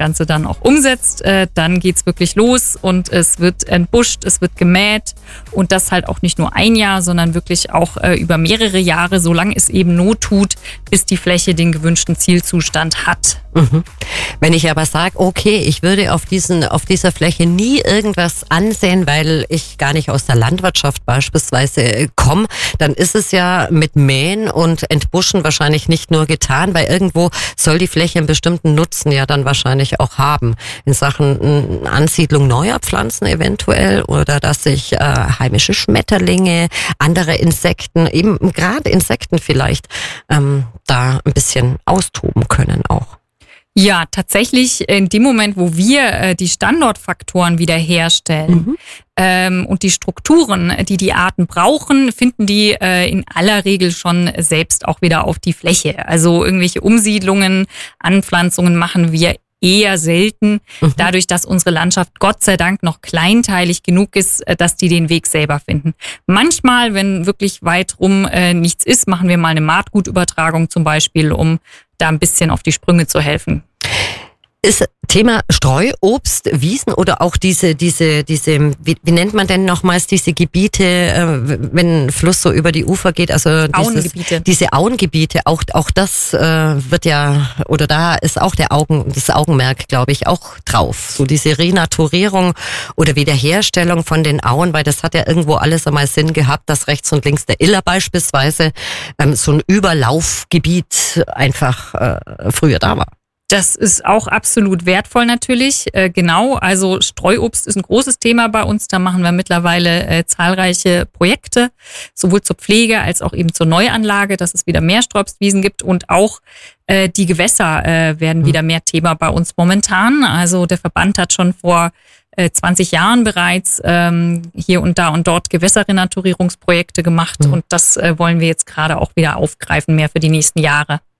Ganze dann auch umsetzt, dann geht's wirklich los und es wird entbuscht, es wird gemäht und das halt auch nicht nur ein Jahr, sondern wirklich auch über mehrere Jahre, solange es eben Not tut, bis die Fläche den gewünschten Zielzustand hat. Mhm. Wenn ich aber sage, okay, ich würde auf dieser Fläche nie irgendwas ansehen, weil ich gar nicht aus der Landwirtschaft beispielsweise komme, dann ist es ja mit Mähen und Entbuschen wahrscheinlich nicht nur getan, weil irgendwo soll die Fläche einen bestimmten Nutzen ja dann wahrscheinlich auch haben. In Sachen Ansiedlung neuer Pflanzen eventuell oder dass sich heimische Schmetterlinge, andere Insekten, eben gerade Insekten vielleicht, da ein bisschen austoben können auch. Ja, tatsächlich in dem Moment, wo wir die Standortfaktoren wiederherstellen und die Strukturen, die die Arten brauchen, finden die in aller Regel schon selbst auch wieder auf die Fläche. Also irgendwelche Umsiedlungen, Anpflanzungen machen wir eher selten, dadurch, dass unsere Landschaft Gott sei Dank noch kleinteilig genug ist, dass die den Weg selber finden. Manchmal, wenn wirklich weit rum nichts ist, machen wir mal eine Maatgutübertragung zum Beispiel, um da ein bisschen auf die Sprünge zu helfen. Ist Thema Streuobst, Wiesen oder auch diese, wie nennt man denn nochmals diese Gebiete, wenn ein Fluss so über die Ufer geht, also diese Auengebiete, auch das wird ja, oder da ist auch das Augenmerk, glaube ich, auch drauf. So diese Renaturierung oder Wiederherstellung von den Auen, weil das hat ja irgendwo alles einmal Sinn gehabt, dass rechts und links der Iller beispielsweise so ein Überlaufgebiet einfach früher da war. Das ist auch absolut wertvoll natürlich, genau. Also Streuobst ist ein großes Thema bei uns. Da machen wir mittlerweile zahlreiche Projekte, sowohl zur Pflege als auch eben zur Neuanlage, dass es wieder mehr Streuobstwiesen gibt und auch die Gewässer werden wieder mehr Thema bei uns momentan. Also der Verband hat schon vor 20 Jahren bereits hier und da und dort Gewässerrenaturierungsprojekte gemacht und das wollen wir jetzt gerade auch wieder aufgreifen, mehr für die nächsten Jahre.